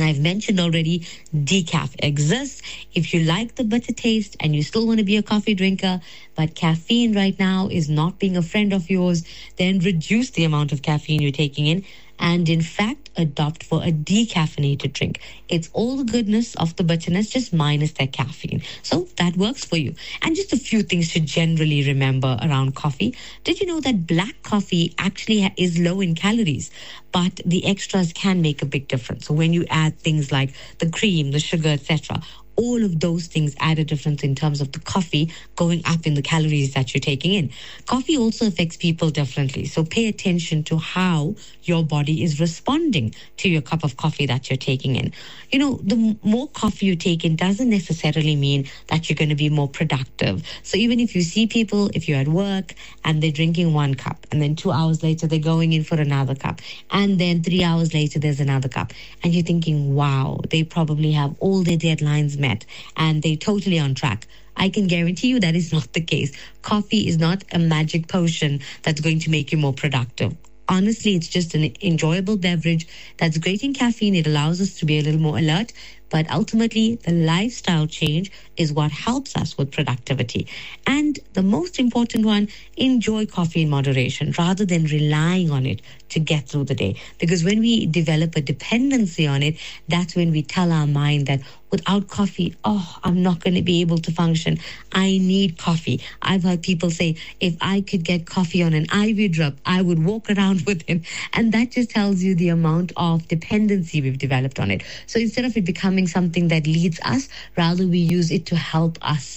I've mentioned already, decaf exists. If you like the bitter taste and you still want to be a coffee drinker, but caffeine right now is not being a friend of yours, then reduce the amount of caffeine you're taking in and, in fact, adopt for a decaffeinated drink. It's all the goodness of the bitterness, just minus that caffeine. So that works for you. And just a few things to generally remember around coffee. Did you know that black coffee actually is low in calories, but the extras can make a big difference? So when you add things like the cream, the sugar, etc., all of those things add a difference in terms of the coffee going up in the calories that you're taking in. Coffee also affects people differently. So pay attention to how your body is responding to your cup of coffee that you're taking in. You know, the more coffee you take in doesn't necessarily mean that you're going to be more productive. So even if you see people, if you're at work and they're drinking one cup, and then 2 hours later they're going in for another cup, and then 3 hours later there's another cup, and you're thinking, wow, they probably have all their deadlines met and they're totally on track. I can guarantee you that is not the case. Coffee is not a magic potion that's going to make you more productive. Honestly, it's just an enjoyable beverage that's great in caffeine. It allows us to be a little more alert. But ultimately, the lifestyle change is what helps us with productivity. And the most important one, enjoy coffee in moderation rather than relying on it to get through the day. Because when we develop a dependency on it, that's when we tell our mind that without coffee, oh, I'm not going to be able to function. I need coffee. I've heard people say, if I could get coffee on an IV drip, I would walk around with it. And that just tells you the amount of dependency we've developed on it. So instead of it becoming something that leads us, rather we use it to help us,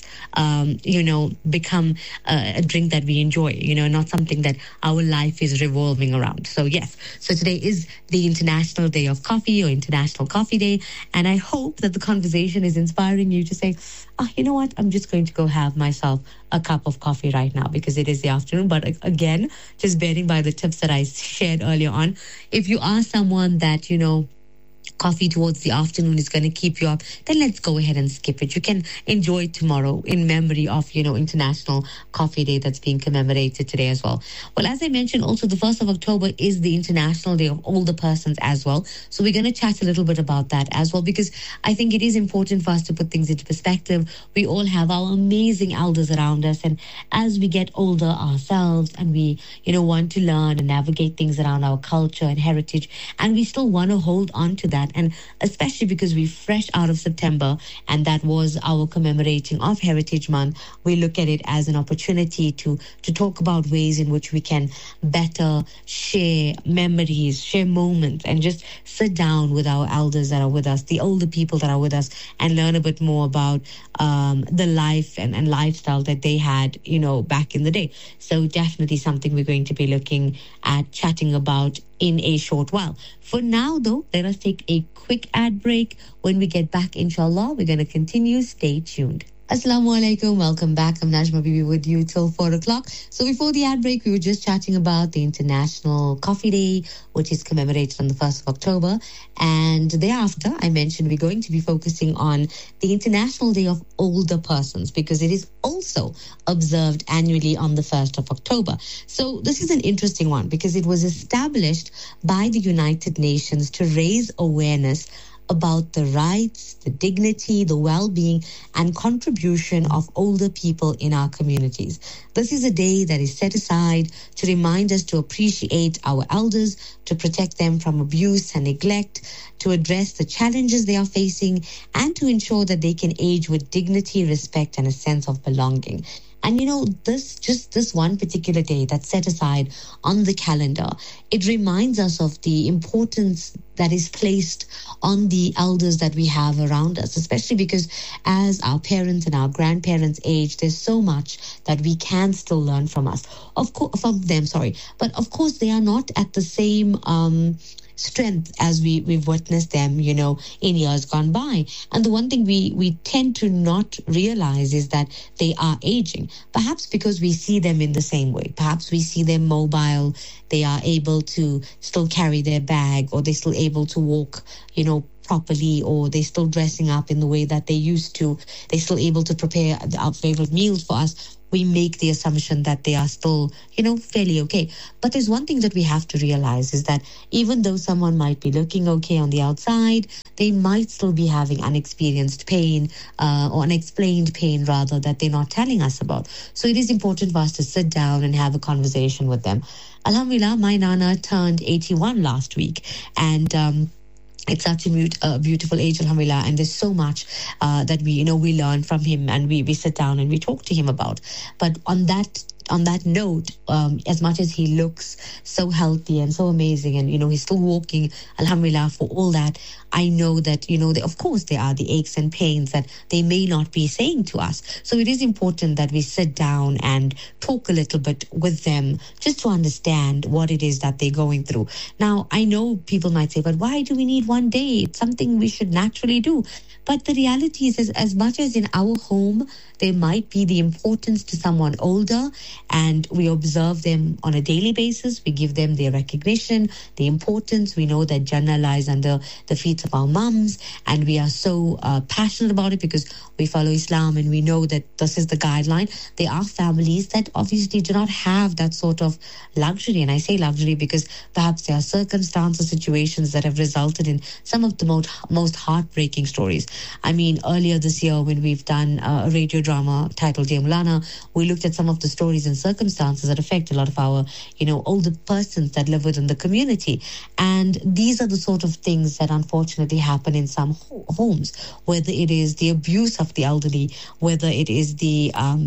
become a drink that we enjoy, not something that our life is revolving around. So yes, so today is the International Day of Coffee, or International Coffee Day. And I hope that the conversation is inspiring you to say, you know what, I'm just going to go have myself a cup of coffee right now because it is the afternoon. But again, just bearing by the tips that I shared earlier on, if you are someone that, coffee towards the afternoon is going to keep you up, then let's go ahead and skip it. You can enjoy it tomorrow in memory of, International Coffee Day that's being commemorated today as well. Well, as I mentioned, also the 1st of October is the International Day of Older Persons as well. So we're going to chat a little bit about that as well, because I think it is important for us to put things into perspective. We all have our amazing elders around us. And as we get older ourselves and we, want to learn and navigate things around our culture and heritage, and we still want to hold on to that. And especially because we're fresh out of September, and that was our commemorating of Heritage Month, we look at it as an opportunity to talk about ways in which we can better share memories, share moments, and just sit down with our elders that are with us, the older people that are with us, and learn a bit more about the life and lifestyle that they had, back in the day. So definitely something we're going to be looking at chatting about in a short while. For now, though, let us take a quick ad break. When we get back, inshallah, we're going to continue. Stay tuned. Assalamu alaikum. Welcome back. I'm Najma Bibi with you till 4 o'clock. So before the ad break, we were just chatting about the International Coffee Day, which is commemorated on the 1st of October. And thereafter, I mentioned we're going to be focusing on the International Day of Older Persons, because it is also observed annually on the 1st of October. So this is an interesting one because it was established by the United Nations to raise awareness about the rights, the dignity, the well-being, and contribution of older people in our communities. This is a day that is set aside to remind us to appreciate our elders, to protect them from abuse and neglect, to address the challenges they are facing, and to ensure that they can age with dignity, respect, and a sense of belonging. And this one particular day that's set aside on the calendar, it reminds us of the importance that is placed on the elders that we have around us, especially because as our parents and our grandparents age, there's so much that we can still learn from from them. But of course, they are not at the same strength as we've witnessed them, in years gone by. And the one thing we tend to not realize is that they are aging, perhaps because we see them in the same way. Perhaps we see them mobile, they are able to still carry their bag, or they're still able to walk, properly, or they're still dressing up in the way that they used to. They're still able to prepare our favorite meals for us. We make the assumption that they are still, fairly okay. But there's one thing that we have to realize is that even though someone might be looking okay on the outside, they might still be having unexperienced pain or unexplained pain, rather, that they're not telling us about. So it is important for us to sit down and have a conversation with them. Alhamdulillah, my Nana turned 81 last week, and it's such a beautiful age, alhamdulillah, and there's so much that we learn from him, and we sit down and we talk to him about. But on that note, as much as he looks so healthy and so amazing, and he's still walking, alhamdulillah, for all that, I know that of course there are the aches and pains that they may not be saying to us. So it is important that we sit down and talk a little bit with them, just to understand what it is that they're going through. Now, I know people might say, but why do we need one day? It's something we should naturally do. But the reality is, as much as in our home there might be the importance to someone older, and we observe them on a daily basis, we give them their recognition, the importance. We know that Jannah lies under the feet of our mums, and we are so passionate about it because we follow Islam and we know that this is the guideline. There are families that obviously do not have that sort of luxury, and I say luxury because perhaps there are circumstances, situations that have resulted in some of the most heartbreaking stories. I mean, earlier this year when we've done a radio drama titled Dear Mulana, we looked at some of the stories and circumstances that affect a lot of our, older persons that live within the community. And these are the sort of things that unfortunately happen in some homes, whether it is the abuse of the elderly, whether it is the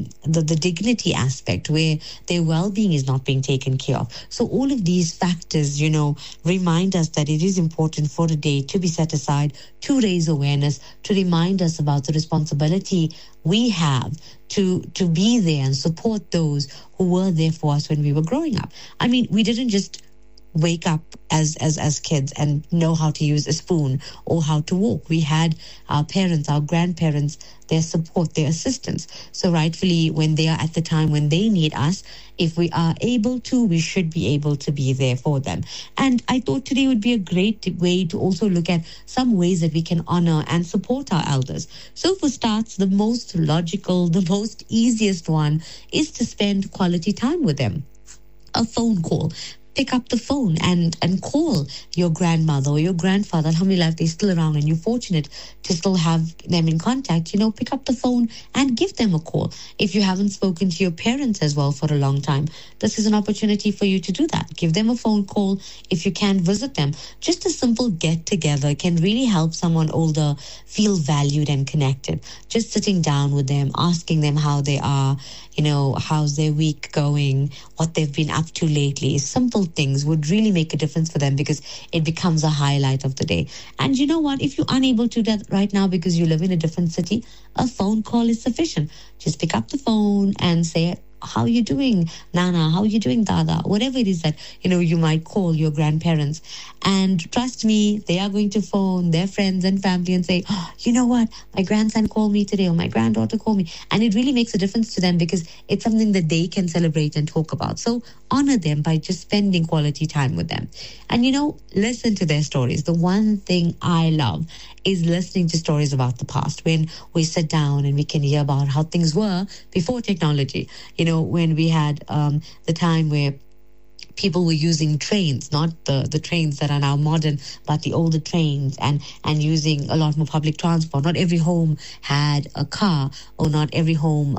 dignity aspect where their well-being is not being taken care of. So all of these factors, remind us that it is important for a day to be set aside to raise awareness, to remind us about the responsibility we have to be there and support those who were there for us when we were growing up. I mean, we didn't just wake up as kids and know how to use a spoon or how to walk. We had our parents, our grandparents, their support, their assistance. So rightfully, when they are at the time when they need us, if we are able to, we should be able to be there for them. And I thought today would be a great way to also look at some ways that we can honor and support our elders. So for starts, the most logical, the most easiest one is to spend quality time with them. A phone call. Pick up the phone and call your grandmother or your grandfather. Alhamdulillah, if they're still around and you're fortunate to still have them in contact, pick up the phone and give them a call. If you haven't spoken to your parents as well for a long time, this is an opportunity for you to do that. Give them a phone call. If you can, visit them. Just a simple get together can really help someone older feel valued and connected. Just sitting down with them, asking them how they are, how's their week going, what they've been up to lately. Simple things would really make a difference for them because it becomes a highlight of the day. And you know what? If you're unable to do that right now because you live in a different city, a phone call is sufficient. Just pick up the phone and say, how are you doing, Nana? How are you doing, Dada? Whatever it is that, you might call your grandparents. And trust me, they are going to phone their friends and family and say, you know what? My grandson called me today or my granddaughter called me. And it really makes a difference to them because it's something that they can celebrate and talk about. So honor them by just spending quality time with them. And, listen to their stories. The one thing I love is listening to stories about the past, when we sit down and we can hear about how things were before technology. When we had the time where people were using trains, not the trains that are now modern, but the older trains, and using a lot more public transport. Not every home had a car, or not every home,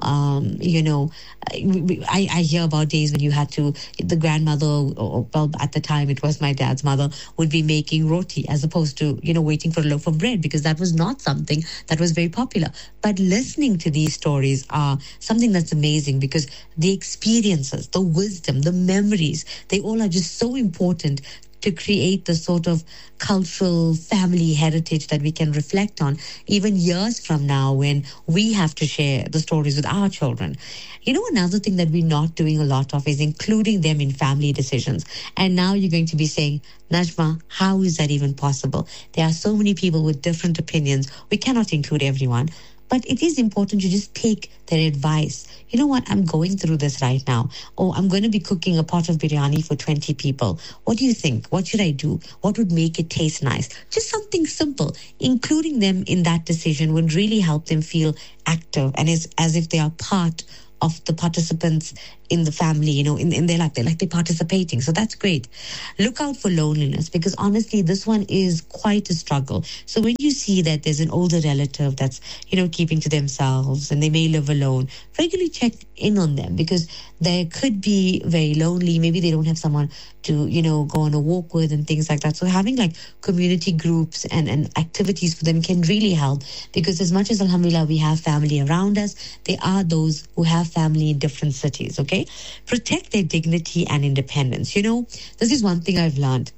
I hear about days when you had to, the grandmother, or well, at the time it was my dad's mother, would be making roti as opposed to, waiting for a loaf of bread, because that was not something that was very popular. But listening to these stories are something that's amazing, because the experiences, the wisdom, the memories, they all are just so important to create the sort of cultural family heritage that we can reflect on even years from now when we have to share the stories with our children. Another thing that we're not doing a lot of is including them in family decisions. And now you're going to be saying, Najma, how is that even possible? There are so many people with different opinions. We cannot include everyone. But it is important to just take their advice. You know what? I'm going through this right now. Or I'm going to be cooking a pot of biryani for 20 people. What do you think? What should I do? What would make it taste nice? Just something simple. Including them in that decision would really help them feel active and as if they are part of the participants, in the family, in their life. They're like they're participating. So that's great. Look out for loneliness, because honestly, this one is quite a struggle. So when you see that there's an older relative that's, keeping to themselves and they may live alone, regularly check in on them, because they could be very lonely. Maybe they don't have someone to, go on a walk with and things like that. So having like community groups and activities for them can really help, because as much as alhamdulillah we have family around us, there are those who have family in different cities. Okay, protect their dignity and independence. This is one thing I've learned.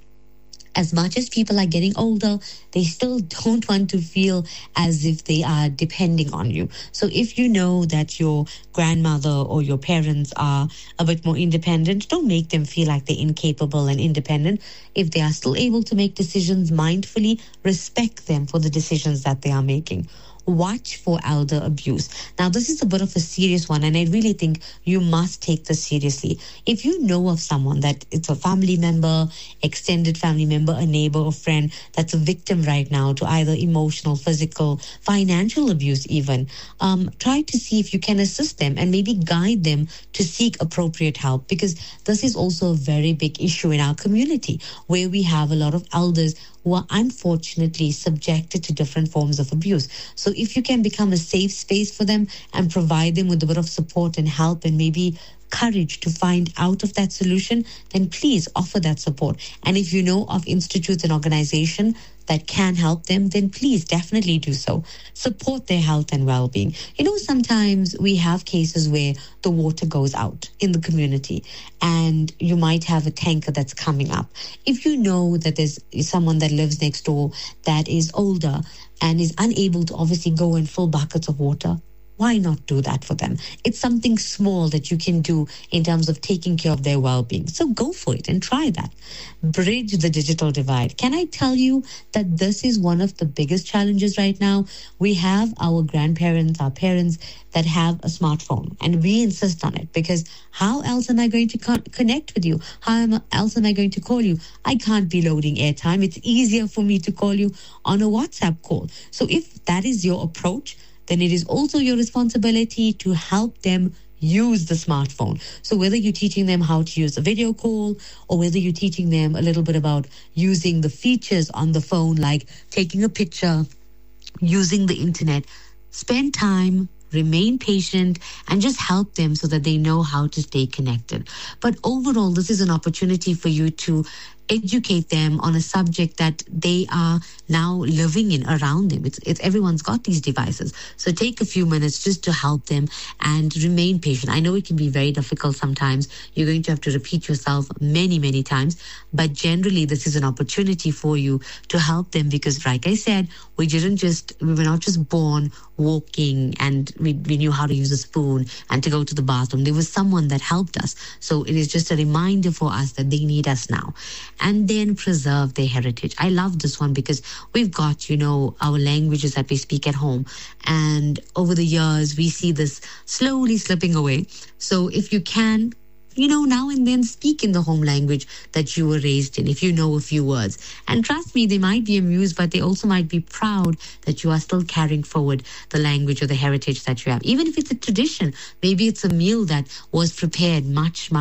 As much as people are getting older, they still don't want to feel as if they are depending on you. So if you know that your grandmother or your parents are a bit more independent, don't make them feel like they're incapable and independent. If they are still able to make decisions mindfully, respect them for the decisions that they are making. Watch for elder abuse. Now, this is a bit of a serious one, and I really think you must take this seriously. If you know of someone that it's a family member, extended family member, a neighbor or friend that's a victim right now to either emotional, physical, financial abuse even, try to see if you can assist them and maybe guide them to seek appropriate help, because this is also a very big issue in our community, where we have a lot of elders who are unfortunately subjected to different forms of abuse. So if you can become a safe space for them and provide them with a bit of support and help and maybe courage to find out of that solution, then please offer that support. And if you know of institutes and organizations that can help them, then please definitely do so. Support their health and well-being. Sometimes we have cases where the water goes out in the community and you might have a tanker that's coming up. If you know that there's someone that lives next door that is older and is unable to obviously go and fill buckets of water, why not do that for them? It's something small that you can do in terms of taking care of their well-being. So go for it and try that. Bridge the digital divide. Can I tell you that this is one of the biggest challenges right now? We have our grandparents, our parents that have a smartphone, and we insist on it, because how else am I going to connect with you? Else am I going to call you? I can't be loading airtime. It's easier for me to call you on a WhatsApp call. So if that is your approach, then it is also your responsibility to help them use the smartphone. So whether you're teaching them how to use a video call, or whether you're teaching them a little bit about using the features on the phone, like taking a picture, using the internet, spend time, remain patient, and just help them so that they know how to stay connected. But overall, this is an opportunity for you to educate them on a subject that they are now living in around them. It's everyone's got these devices. So take a few minutes just to help them and remain patient. I know it can be very difficult sometimes. You're going to have to repeat yourself many, many times. But generally, this is an opportunity for you to help them, because like I said, we were not just born walking and we knew how to use a spoon and to go to the bathroom. There was someone that helped us. So it is just a reminder for us that they need us now. And then preserve their heritage. I love this one because we've got, our languages that we speak at home. And over the years, we see this slowly slipping away. So if you can, now and then speak in the home language that you were raised in, if you know a few words. And trust me, they might be amused, but they also might be proud that you are still carrying forward the language or the heritage that you have. Even if it's a tradition, maybe it's a meal that was prepared much,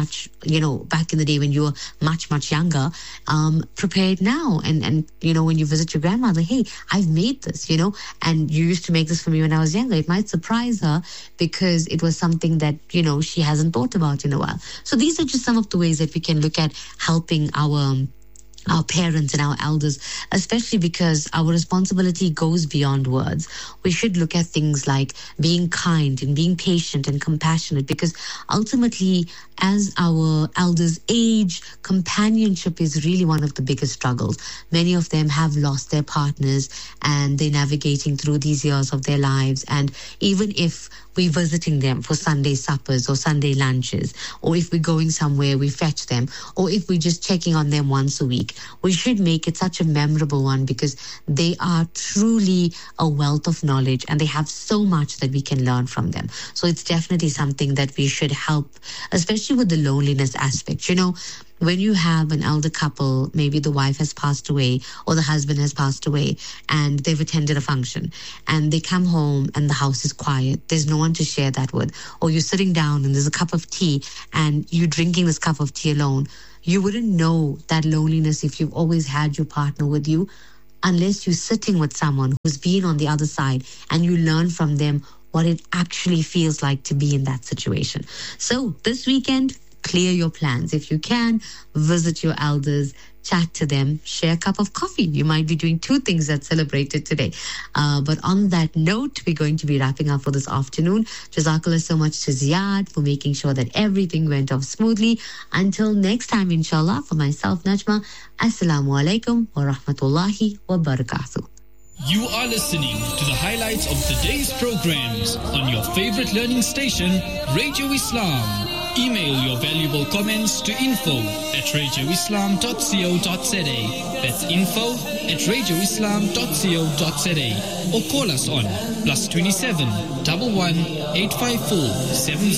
back in the day when you were much, much younger, prepared now. And when you visit your grandmother, hey, I've made this, and you used to make this for me when I was younger. It might surprise her because it was something that, she hasn't thought about in a while. So these are just some of the ways that we can look at helping our parents and our elders, especially because our responsibility goes beyond words. We should look at things like being kind and being patient and compassionate, because ultimately, as our elders age, companionship is really one of the biggest struggles. Many of them have lost their partners and they're navigating through these years of their lives. And even if we're visiting them for Sunday suppers or Sunday lunches, or if we're going somewhere, we fetch them, or if we're just checking on them once a week, we should make it such a memorable one because they are truly a wealth of knowledge and they have so much that we can learn from them. So it's definitely something that we should help, especially with the loneliness aspect. When you have an elder couple, maybe the wife has passed away or the husband has passed away and they've attended a function and they come home and the house is quiet. There's no one to share that with. Or you're sitting down and there's a cup of tea and you're drinking this cup of tea alone. You wouldn't know that loneliness if you've always had your partner with you, unless you're sitting with someone who's been on the other side and you learn from them what it actually feels like to be in that situation. So this weekend, clear your plans. If you can, visit your elders, chat to them, share a cup of coffee. You might be doing two things that's celebrated today. But on that note, we're going to be wrapping up for this afternoon. Jazakallah so much to Ziad for making sure that everything went off smoothly. Until next time, inshallah, for myself, Najma, Assalamu alaikum wa rahmatullahi wa barakatuh. You are listening to the highlights of today's programs on your favorite learning station, Radio Islam. Email your valuable comments to info@radioislam.co.za. That's info@radioislam.co.za. Or call us on +27 11 854 70.